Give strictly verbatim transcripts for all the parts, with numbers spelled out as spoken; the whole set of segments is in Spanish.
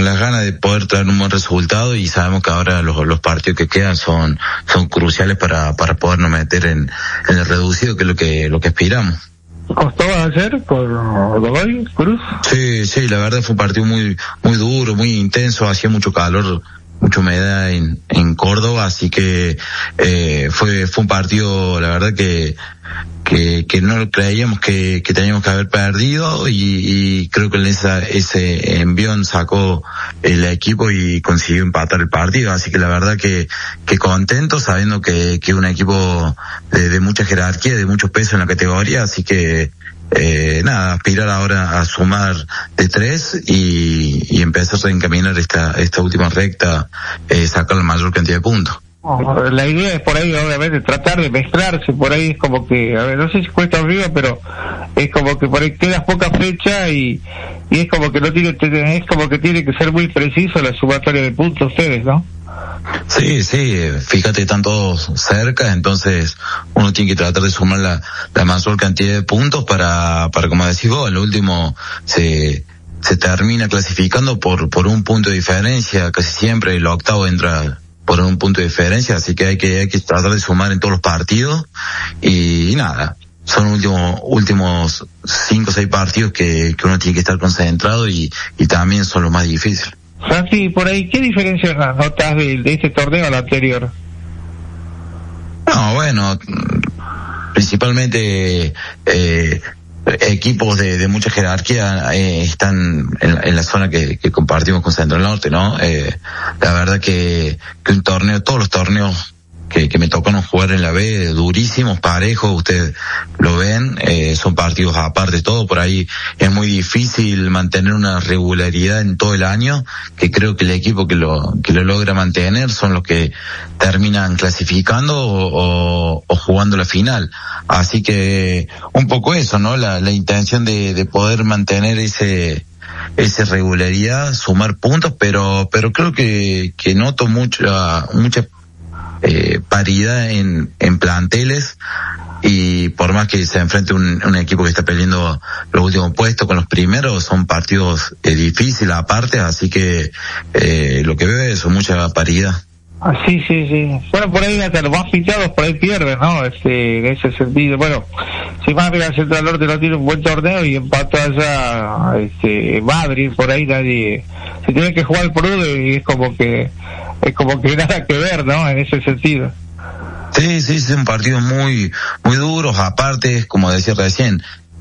con las ganas de poder traer un buen resultado, y sabemos que ahora los, los partidos que quedan son, son cruciales para, para podernos meter en, en el reducido, que es lo que, lo que aspiramos. ¿Costó ayer por Godoy Cruz? Sí, sí, la verdad fue un partido muy, muy duro, muy intenso, hacía mucho calor, mucha humedad en, en Córdoba, así que, eh, fue, fue un partido, la verdad que, que, que no creíamos que, que teníamos que haber perdido, y, y creo que en esa, ese envión sacó el equipo y consiguió empatar el partido, así que la verdad que, que contento, sabiendo que, que es un equipo de, de mucha jerarquía, de mucho peso en la categoría, así que, eh, nada, aspirar ahora a sumar de tres y, y empezar a encaminar esta, esta última recta, eh, sacar la mayor cantidad de puntos. La idea es por ahí, obviamente, tratar de mezclarse, por ahí es como que, a ver, no sé si cuesta arriba, pero es como que por ahí quedas poca fecha y, y es como que no tiene, es como que tiene que ser muy preciso la sumatoria de puntos ustedes, ¿no? Sí, sí, fíjate, están todos cerca, entonces uno tiene que tratar de sumar la, la mayor cantidad de puntos para, para como decís vos, al último se, se termina clasificando por, por un punto de diferencia, casi siempre el octavo entra por un punto de diferencia, así que hay que, hay que tratar de sumar en todos los partidos, y, y nada, son últimos, últimos cinco o seis partidos que, que uno tiene que estar concentrado, y, y también son los más difíciles. Santi, por ahí, ¿qué diferencia notas de, de este torneo al anterior? No, bueno, principalmente, eh, equipos de, de mucha jerarquía eh, están en, en la zona que, que compartimos con Central Norte, ¿no? Eh, la verdad que, que un torneo, todos los torneos que, que me tocaron jugar en la B, durísimos, parejos, ustedes lo ven, eh, son partidos aparte, todo por ahí es muy difícil mantener una regularidad en todo el año, que creo que el equipo que lo, que lo logra mantener son los que terminan clasificando o, o, o jugando la final. Así que un poco eso, ¿no? La, la intención de, de poder mantener ese, esa regularidad, sumar puntos, pero, pero creo que, que noto mucha, mucha Eh, paridad en, en planteles, y por más que se enfrente un, un equipo que está peleando los últimos puestos con los primeros, son partidos eh, difíciles aparte, así que eh, lo que veo es mucha paridad. Ah, sí, sí, sí. Bueno, por ahí hasta los más fichados por ahí pierden, ¿no? Este, en ese sentido. Bueno, si más bien Central Norte no tiene un buen torneo y empató allá, este, Madrid, por ahí nadie, se tiene que jugar por uno y es como que, es como que nada que ver, ¿no? En ese sentido. Sí, sí, son partidos muy, muy duros, aparte, como decía recién,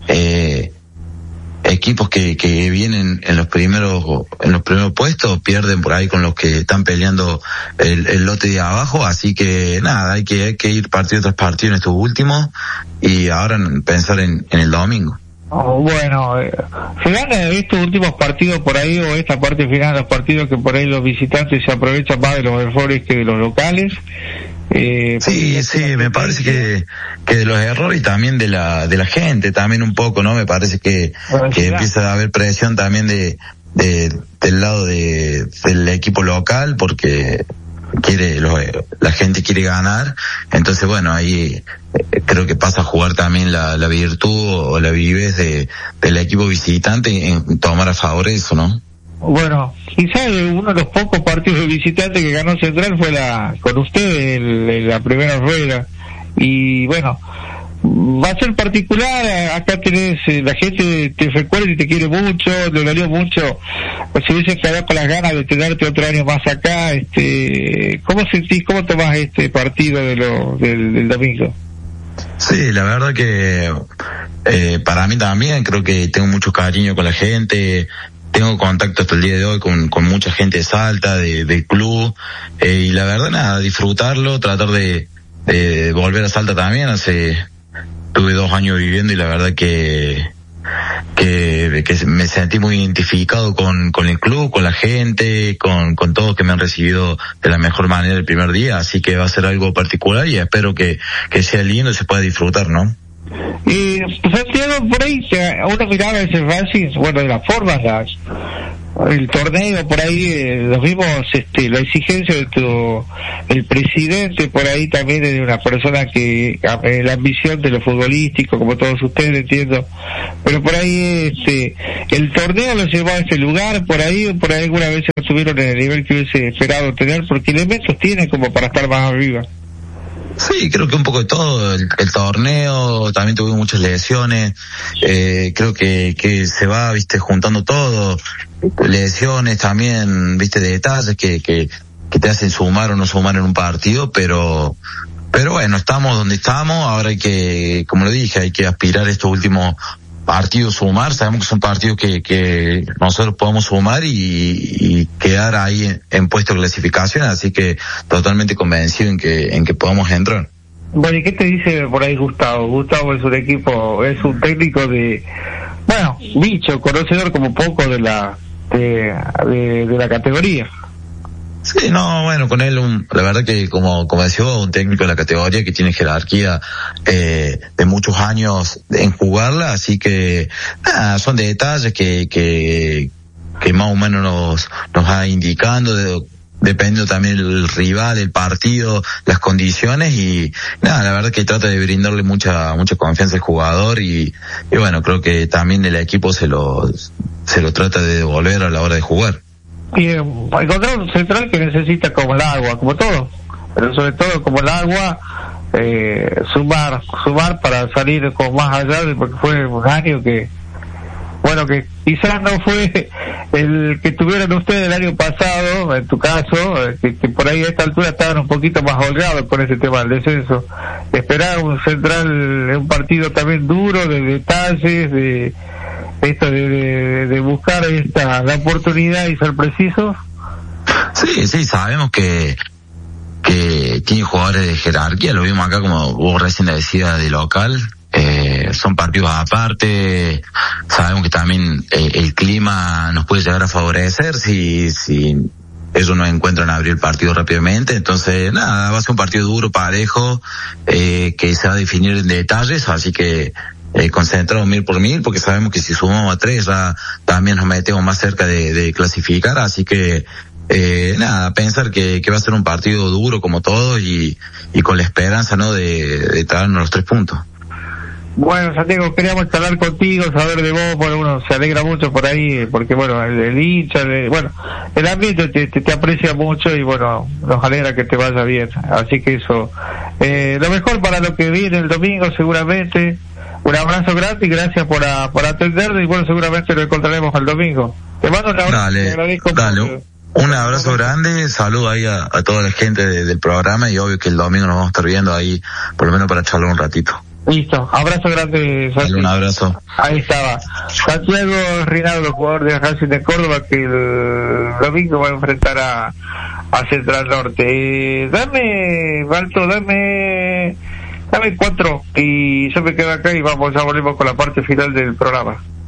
eh, equipos que, que vienen en los primeros, en los primeros puestos, pierden por ahí con los que están peleando el, el lote de abajo, así que nada, hay que, hay que ir partido tras partido en estos últimos, y ahora pensar en, en el domingo. Oh, bueno, eh, se gana estos últimos partidos por ahí, o esta parte final de los partidos que por ahí los visitantes se aprovechan más de los errores que de los locales. Eh, sí, sí, me parece que, que de los errores y también de la, de la gente también un poco, ¿no? Me parece que, que empieza a haber presión también de, de, del lado de, del equipo local, porque quiere, lo, la gente quiere ganar, entonces bueno, ahí eh, creo que pasa a jugar también la, la virtud o la vivez de, del equipo visitante en tomar a favor eso, ¿no? Bueno, quizás uno de los pocos partidos de visitante que ganó Central fue la con usted el, el, la primera rueda, y bueno, va a ser particular. Acá tenés, la gente te recuerda y te quiere mucho, le dolió mucho, pues si hubiese quedado con las ganas de tenerte otro año más acá. Este, ¿cómo sentís, cómo tomás este partido de lo, del, del domingo? Sí, la verdad que eh, para mí también creo que tengo mucho cariño con la gente. Tengo contacto hasta el día de hoy con, con mucha gente de Salta, de, del club, eh, y la verdad nada, disfrutarlo, tratar de, de volver a Salta también. Hace, tuve dos años viviendo y la verdad que, que, que me sentí muy identificado con, con el club, con la gente, con, con todos que me han recibido de la mejor manera el primer día, así que va a ser algo particular y espero que, que sea lindo y se pueda disfrutar, ¿no? Y Santiago, por ahí uno miraba ese Racing, bueno, de las formas, las, el torneo por ahí, eh, los vimos, este, la exigencia de tu, el presidente por ahí también es de una persona que, eh, la ambición de lo futbolístico, como todos ustedes, entiendo, pero por ahí, este, el torneo lo llevó a ese lugar, por ahí, por ahí alguna vez estuvieron en el nivel que hubiese esperado tener, porque elementos tienen como para estar más arriba. Sí, creo que un poco de todo, el, el torneo, también tuvimos muchas lesiones, eh, creo que, que se va, viste, juntando todo, lesiones también, viste, de detalles que, que, que te hacen sumar o no sumar en un partido, pero, pero bueno, estamos donde estamos, ahora hay que, como lo dije, hay que aspirar estos últimos partidos, sumar, sabemos que son partidos que, que nosotros podemos sumar y, y quedar ahí en, en puesto de clasificación, así que totalmente convencido en que, en que podamos entrar. Bueno, ¿y qué te dice por ahí Gustavo? Gustavo es un equipo, es un técnico de, bueno, bicho, conocedor como poco de la, de, de, de la categoría. Sí, no, bueno, con él, un, la verdad que como, como decía, un técnico de la categoría que tiene jerarquía, eh, de muchos años en jugarla, así que, nada, son detalles que, que, que más o menos nos, nos va indicando, de, dependiendo también del rival, el partido, las condiciones y, nada, la verdad que trata de brindarle mucha, mucha confianza al jugador y, y bueno, creo que también el equipo se lo, se lo trata de devolver a la hora de jugar. Y eh, encontrar un central que necesita como el agua, como todo, pero sobre todo como el agua, eh, sumar, sumar para salir con más allá, de, porque fue un año que, bueno, que quizás no fue el que tuvieron ustedes el año pasado, en tu caso, eh, que, que por ahí a esta altura estaban un poquito más holgados con ese tema del descenso. Esperar un central, un partido también duro, de detalles, de esto de, de, de buscar esta la oportunidad y ser precisos. Sí, sí, sabemos que que tiene jugadores de jerarquía, lo vimos acá como vos recién decías de local, eh, son partidos aparte, sabemos que también eh, el clima nos puede llegar a favorecer si si ellos no encuentran abrir el partido rápidamente, entonces nada, va a ser un partido duro, parejo, eh, que se va a definir en detalles, así que Eh, concentrado mil por mil, porque sabemos que si sumamos a tres ya también nos metemos más cerca de, de clasificar, así que eh, nada, pensar que, que va a ser un partido duro como todos y, y con la esperanza, ¿no?, de, de traernos los tres puntos. Bueno, Santiago, queríamos hablar contigo, saber de vos, bueno, uno se alegra mucho por ahí, porque bueno, el, el hincha, el, bueno, el ambiente te, te, te aprecia mucho y bueno, nos alegra que te vaya bien, así que eso, eh, lo mejor para lo que viene el domingo seguramente. Un abrazo grande y gracias por, a, por atendernos y bueno, seguramente lo encontraremos el domingo. Te mando un abrazo. Dale, dale. Un abrazo grande, saludo ahí a, a toda la gente de, del programa y obvio que el domingo nos vamos a estar viendo ahí, por lo menos para charlar un ratito. Listo, abrazo grande, Santiago. Dale, un abrazo. Ahí estaba. Santiago Rinaldo, jugador de Racing de Córdoba, que el domingo va a enfrentar a, a Central Norte. Eh, dame, Valto, dame... Dame cuatro y yo me quedo acá y vamos, ya volvemos con la parte final del programa.